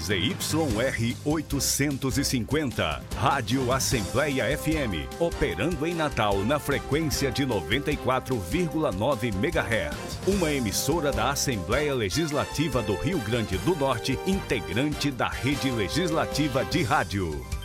ZYR 850, Rádio Assembleia FM, operando em Natal na frequência de 94,9 MHz. Uma emissora da Assembleia Legislativa do Rio Grande do Norte, integrante da Rede Legislativa de Rádio.